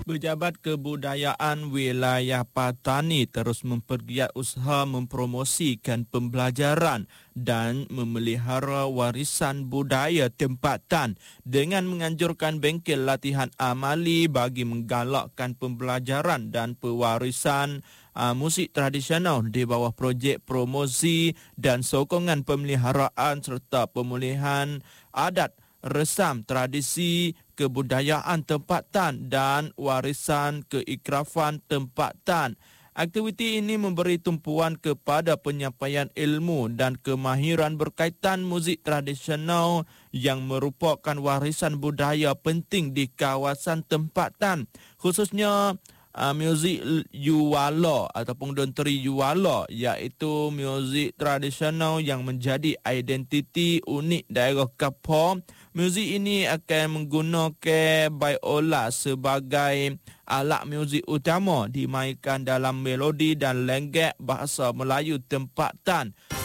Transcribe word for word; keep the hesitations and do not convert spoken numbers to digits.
Pejabat Kebudayaan Wilayah Patani terus mempergiat usaha mempromosikan pembelajaran dan memelihara warisan budaya tempatan dengan menganjurkan bengkel latihan amali bagi menggalakkan pembelajaran dan pewarisan uh, musik tradisional di bawah projek promosi dan sokongan pemeliharaan serta pemulihan adat, resam, tradisi, kebudayaan tempatan dan warisan keikrafan tempatan. Aktiviti ini memberi tumpuan kepada penyampaian ilmu dan kemahiran berkaitan muzik tradisional yang merupakan warisan budaya penting di kawasan tempatan, khususnya Uh, muzik Yuwala ataupun donteri Yuwala, iaitu muzik tradisional yang menjadi identiti unik daerah Kapoh. Muzik ini akan menggunakan biola sebagai alat muzik utama dimainkan dalam melodi dan lenggak bahasa Melayu tempatan.